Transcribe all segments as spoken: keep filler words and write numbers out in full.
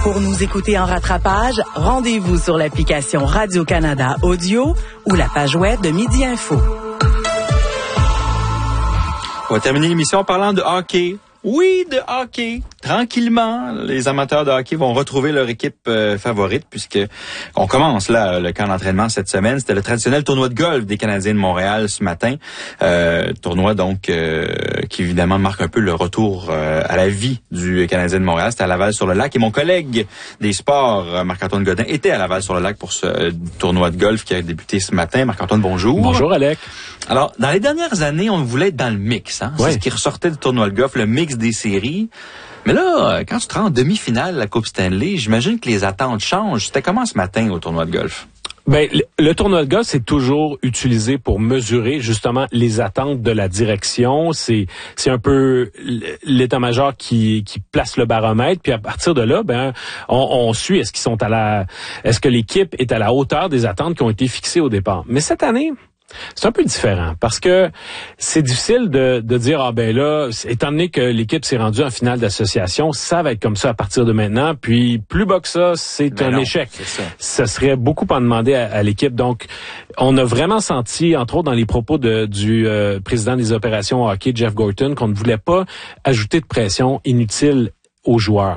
Pour nous écouter en rattrapage, rendez-vous sur l'application Radio-Canada Audio ou la page web de Midi Info. On va terminer l'émission en parlant de hockey. Oui, de hockey. Tranquillement, les amateurs de hockey vont retrouver leur équipe euh, favorite puisque on commence là le camp d'entraînement cette semaine. C'était le traditionnel tournoi de golf des Canadiens de Montréal ce matin. Euh, tournoi donc euh, qui évidemment marque un peu le retour euh, à la vie du Canadien de Montréal. C'était à Laval-sur-le-Lac et mon collègue des sports, Marc-Antoine Godin, était à Laval-sur-le-Lac pour ce euh, tournoi de golf qui a débuté ce matin. Marc-Antoine, bonjour. Bonjour, Alec. Alors, dans les dernières années, on voulait être dans le mix. Hein? Ouais. C'est ce qui ressortait du tournoi de golf, le mix des séries. Mais là, quand tu te rends en demi-finale de la Coupe Stanley, j'imagine que les attentes changent. C'était comment ce matin au tournoi de golf? Ben, le, le tournoi de golf, c'est toujours utilisé pour mesurer justement les attentes de la direction. C'est, c'est un peu l'état-major qui, qui place le baromètre. Puis à partir de là, ben, on, on suit est-ce qu'ils sont à la, est-ce que l'équipe est à la hauteur des attentes qui ont été fixées au départ. Mais cette année, c'est un peu différent parce que c'est difficile de, de dire, ah ben là, étant donné que l'équipe s'est rendue en finale d'association, ça va être comme ça à partir de maintenant, puis plus bas que ça, c'est ben un non, échec. C'est ça. Ça serait beaucoup à demander à, à l'équipe. Donc, on a vraiment senti, entre autres dans les propos de, du euh, président des opérations hockey, Jeff Gorton, qu'on ne voulait pas ajouter de pression inutile aux joueurs.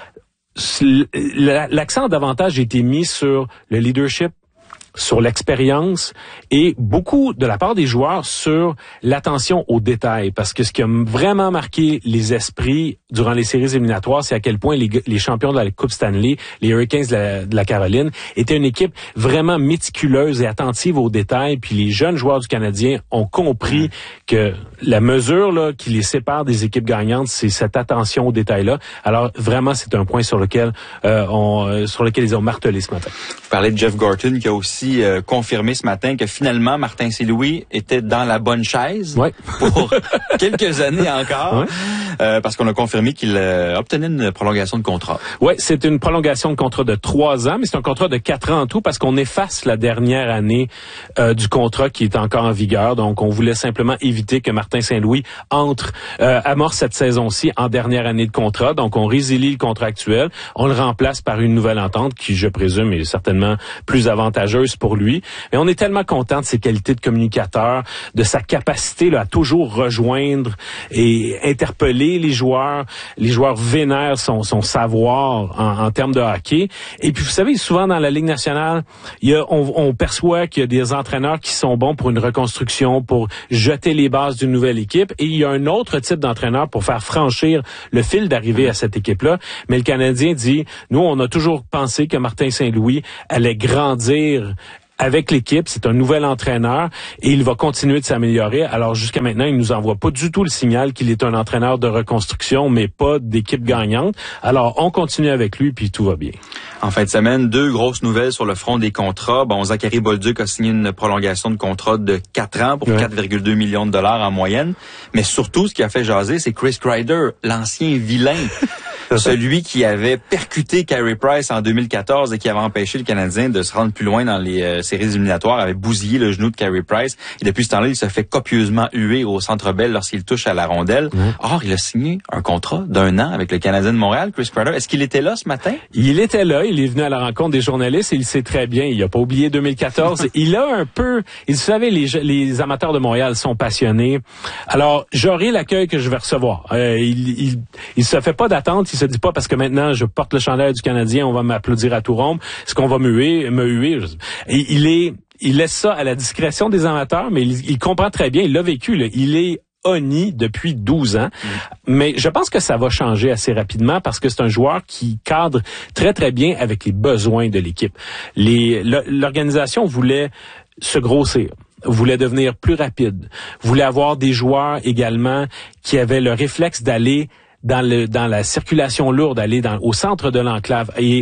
L'accent davantage a été mis sur le leadership, sur l'expérience et beaucoup de la part des joueurs sur l'attention aux détails. Parce que ce qui a vraiment marqué les esprits durant les séries éliminatoires, c'est à quel point les, les champions de la Coupe Stanley, les Hurricanes de la, de la Caroline, étaient une équipe vraiment méticuleuse et attentive aux détails. Puis les jeunes joueurs du Canadien ont compris que la mesure là qui les sépare des équipes gagnantes, c'est cette attention aux détails-là. Alors vraiment, c'est un point sur lequel euh, on, euh, sur lequel ils ont martelé ce matin. Vous parlez de Jeff Gorton qui a aussi Euh, confirmé ce matin que finalement Martin Saint-Louis était dans la bonne chaise ouais. pour quelques années encore, ouais. euh, parce qu'on a confirmé qu'il euh, obtenait une prolongation de contrat. Oui, c'est une prolongation de contrat de trois ans, mais c'est un contrat de quatre ans en tout parce qu'on efface la dernière année euh, du contrat qui est encore en vigueur. Donc, on voulait simplement éviter que Martin Saint-Louis entre, euh, amorce cette saison-ci en dernière année de contrat. Donc, on résilie le contrat actuel, on le remplace par une nouvelle entente qui, je présume, est certainement plus avantageuse pour lui. Mais on est tellement content de ses qualités de communicateur, de sa capacité là, à toujours rejoindre et interpeller les joueurs. Les joueurs vénèrent son, son savoir en, en termes de hockey. Et puis, vous savez, souvent dans la Ligue nationale, il y a, on, on perçoit qu'il y a des entraîneurs qui sont bons pour une reconstruction, pour jeter les bases d'une nouvelle équipe. Et il y a un autre type d'entraîneur pour faire franchir le fil d'arrivée à cette équipe-là. Mais le Canadien dit, nous, on a toujours pensé que Martin Saint-Louis allait grandir avec l'équipe, c'est un nouvel entraîneur et il va continuer de s'améliorer. Alors jusqu'à maintenant, il nous envoie pas du tout le signal qu'il est un entraîneur de reconstruction, mais pas d'équipe gagnante. Alors on continue avec lui puis tout va bien. En fin de semaine, deux grosses nouvelles sur le front des contrats. Bon, Zachary Bolduc a signé une prolongation de contrat de quatre ans pour ouais. quatre virgule deux millions de dollars en moyenne. Mais surtout, ce qui a fait jaser, c'est Chris Kreider, l'ancien vilain. Celui qui avait percuté Carey Price en deux mille quatorze et qui avait empêché le Canadien de se rendre plus loin dans les euh, séries éliminatoires, avait bousillé le genou de Carey Price. Et depuis ce temps-là, il se fait copieusement huer au Centre Bell lorsqu'il touche à la rondelle. Mmh. Or, il a signé un contrat d'un an avec le Canadien de Montréal, Chris Kreider. Est-ce qu'il était là ce matin? Il était là. Il est venu à la rencontre des journalistes et il sait très bien. Il n'a pas oublié deux mille quatorze. Il a un peu... Vous savez, les, les amateurs de Montréal sont passionnés. Alors, j'aurai l'accueil que je vais recevoir. Euh, il, il, il se fait pas d'attente. Il se dit pas parce que maintenant je porte le chandail du Canadien, on va m'applaudir à tout rompre. Est-ce qu'on va me huer, me huer? Et il est, il laisse ça à la discrétion des amateurs, mais il, il comprend très bien. Il l'a vécu. Là. Il est honni depuis douze ans. Mmh. Mais je pense que ça va changer assez rapidement parce que c'est un joueur qui cadre très, très bien avec les besoins de l'équipe. Les, l'organisation voulait se grossir, voulait devenir plus rapide, voulait avoir des joueurs également qui avaient le réflexe d'aller dans le dans la circulation lourde, aller dans au centre de l'enclave. Et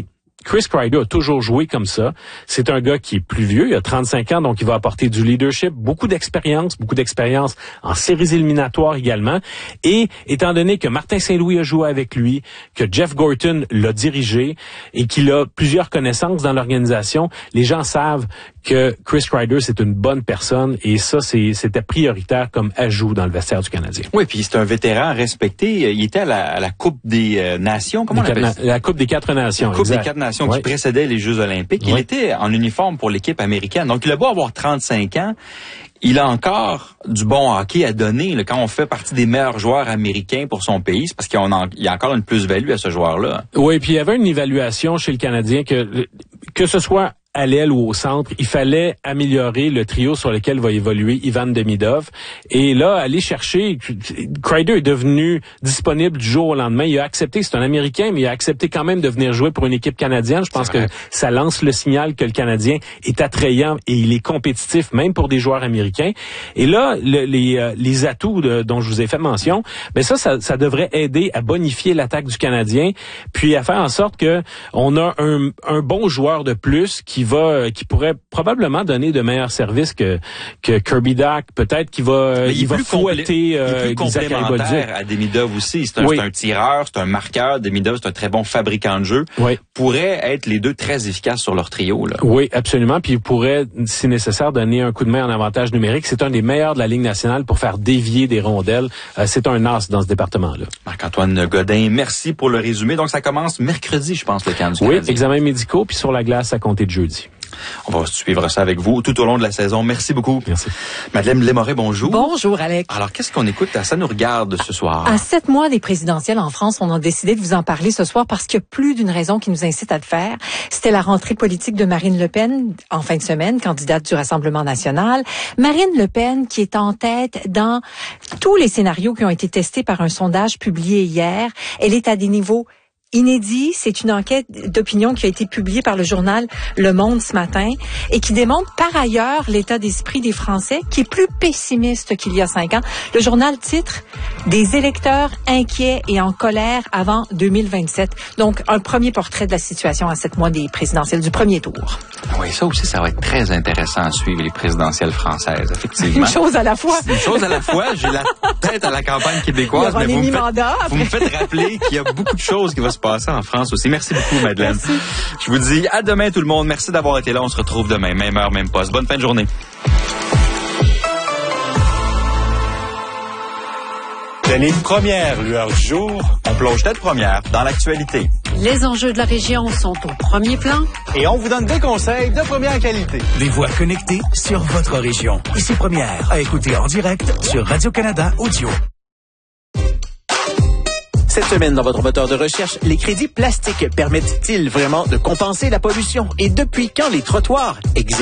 Chris Kreider a toujours joué comme ça. C'est un gars qui est plus vieux, il a trente-cinq ans, donc il va apporter du leadership, beaucoup d'expérience, beaucoup d'expérience en séries éliminatoires également. Et étant donné que Martin Saint-Louis a joué avec lui, que Jeff Gorton l'a dirigé et qu'il a plusieurs connaissances dans l'organisation, les gens savent que Chris Kreider, c'est une bonne personne et ça, c'est, c'était prioritaire comme ajout dans le vestiaire du Canadien. Oui, puis c'est un vétéran respecté. Il était à la, à la Coupe des euh, Nations, comment on l'appelle ça? La Coupe des quatre nations. La Coupe exact. des quatre nations Oui. qui précédait les Jeux olympiques. Oui. Il était en uniforme pour l'équipe américaine. Donc, il a beau avoir trente-cinq ans, il a encore du bon hockey à donner. Là, quand on fait partie des meilleurs joueurs américains pour son pays, c'est parce qu'il y a, en, il y a encore une plus-value à ce joueur-là. Oui, puis il y avait une évaluation chez le Canadien que que ce soit à l'aile ou au centre, il fallait améliorer le trio sur lequel va évoluer Ivan Demidov. Et là, aller chercher, Kreider est devenu disponible du jour au lendemain. Il a accepté, c'est un Américain, mais il a accepté quand même de venir jouer pour une équipe canadienne. Je pense que ça lance le signal que le Canadien est attrayant et il est compétitif, même pour des joueurs américains. Et là, le, les, euh, les atouts de, dont je vous ai fait mention, ben ça, ça, ça devrait aider à bonifier l'attaque du Canadien, puis à faire en sorte que on a un, un bon joueur de plus qui va, qui pourrait probablement donner de meilleurs services que que Kirby Dach, peut-être qu'il va, il, il va fouetter euh, il est plus complémentaire à Demidov aussi. C'est un, oui. c'est un tireur, c'est un marqueur. Demidov, c'est un très bon fabricant de jeu. Oui. Pourraient être les deux très efficaces sur leur trio, là. Oui, absolument. Puis il pourrait, si nécessaire, donner un coup de main en avantage numérique. C'est un des meilleurs de la Ligue nationale pour faire dévier des rondelles. Euh, c'est un as dans ce département-là. Marc-Antoine Godin, merci pour le résumé. Donc ça commence mercredi, je pense, le camp du Canadien. Oui, examens médicaux, puis sur la glace à compter de jeudi. On va suivre ça avec vous tout au long de la saison. Merci beaucoup. Merci. Madeleine Lémoré, bonjour. Bonjour, Alex. Alors, qu'est-ce qu'on écoute? Ça nous regarde ce soir. À sept mois des présidentielles en France, on a décidé de vous en parler ce soir parce qu'il y a plus d'une raison qui nous incite à le faire. C'était la rentrée politique de Marine Le Pen en fin de semaine, candidate du Rassemblement national. Marine Le Pen qui est en tête dans tous les scénarios qui ont été testés par un sondage publié hier. Elle est à des niveaux inédit. C'est une enquête d'opinion qui a été publiée par le journal Le Monde ce matin et qui démontre par ailleurs l'état d'esprit des Français qui est plus pessimiste qu'il y a cinq ans. Le journal titre « Des électeurs inquiets et en colère avant deux mille vingt-sept ». Donc, un premier portrait de la situation à sept mois des présidentielles du premier tour. Oui, ça aussi, ça va être très intéressant à suivre, les présidentielles françaises, effectivement. Une chose à la fois. Une chose à la fois. J'ai la tête à la campagne québécoise, mais vous me, faites, vous me faites rappeler qu'il y a beaucoup de choses qui vont se passer en France aussi. Merci beaucoup, Madeleine. Merci. Je vous dis à demain, tout le monde. Merci d'avoir été là. On se retrouve demain, même heure, même poste. Bonne fin de journée. Dès les premières lueurs du jour, on plonge tête première dans l'actualité. Les enjeux de la région sont au premier plan. Et on vous donne des conseils de première qualité. Des voix connectées sur votre région. Ici Première, à écouter en direct sur Radio-Canada Audio. Cette semaine, dans votre moteur de recherche, les crédits plastiques permettent-ils vraiment de compenser la pollution? Et depuis quand les trottoirs existent?